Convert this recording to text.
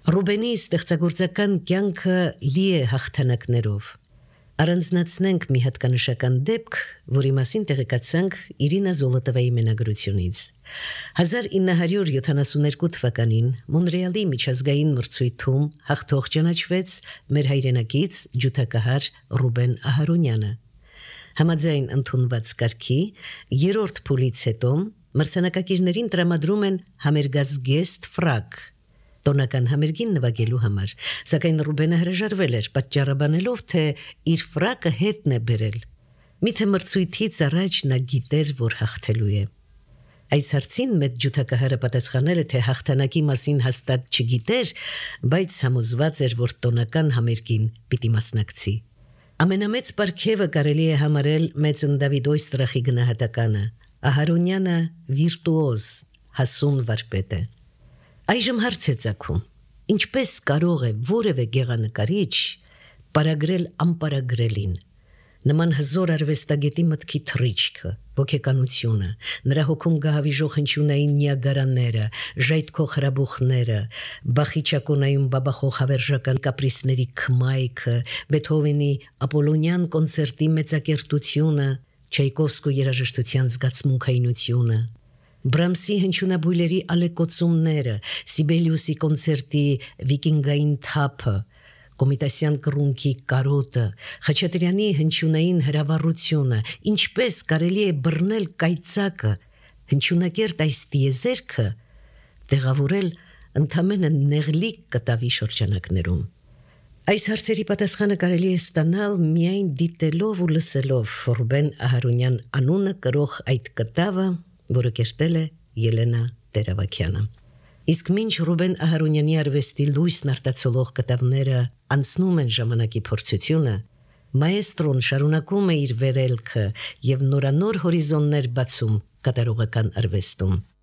Ռուբենի ստեղծագործական կյանքը լի է հաղթանակներով։ Առանձնացնենք մի հատկանշական դեպք, որի մասին տեղեկացանք Իրինա Զոլոտովայի մենագրությունից։ 1972 թվականին Մոնրեալի միջազգային մրցույթում հաղթող ճանաչվեց մեր հայրենակից ջութակահար Ռուբեն Ահարոնյանը։ Համաձայն ընդունված կարգի երրորդ փուլից հետո մրցանակակիրներին տրամադրում են համերգազգեստ ֆրակ տոնական համերգին նվագելու համար, սակայն Ռուբենը հրաժարվել էր, պատճառաբանելով, թե իր ֆրակը հետն է բերել։ Միթե մրցույթից առաջ նա գիտեր, որ հաղթելու է։ Այս հարցին մեծ ջութակահարը պատասխանել է, թե հաղթանակի մասին հաստատ չգիտեր, բայց համոզված էր, որ տոնական համերգին պիտի մասնակցի։ Ամենամեծ պարգևը կարելի է համարել Մեծն Դավիթ Օյստրախի գնահատականը։ Ահարոնյանը վիրտուոզ, հասուն վարպետ է։ Այժմ հարց է ծագում. ինչպես կարող է որևէ գեղանկարիչ պարագրել անպարագրելին։ Նման հզոր արվեստագետի մտքի թռիչքը, ոգեկանությունը, նրա հոգում գահավիժող հնչյունային նիագարաները, ժայթքող հրաբուխները, Բախի ճակոնայում բաբախող հավերժական կապրիսների քմայքը, Բեթհովենի Ապոլոնյան կոնցերտի մեծակերտությունը, Չայկովսկու երաժշտության զգացմունքայնությունը, Բրամսի հնչյունաբույլերի ալեկոծումները, Սիբելիուսի կոնցերտի վիկինգային թափը, Կոմիտասյան կռունկի կարոտը, Խաչատրյանի հնչյունային հրավառությունը, ինչպես կարելի է բռնել կայծակը, հնչյունակերտ այս տիեզերքը տեղավորել ընդամենը նեղլիկ կտավի շրջանակներում։ Այս հարցերի պատասխանը կարելի է ստանալ միայն դիտելով ու լսելով Ռուբեն Ահարոնյան անունը կրող այդ կտավը, որը կերտել է Ելենա Տեր-Ավագյանը։ Իսկ մինչ Ռուբեն Ահարոնյանի արվեստի լույսն արտացոլող կտավները անցնում են ժամանակի փորձությունը, մաեստրոն շարունակում է իր վերելքը եւ նորանոր հորիզոններ բացում կատարողական արվեստում։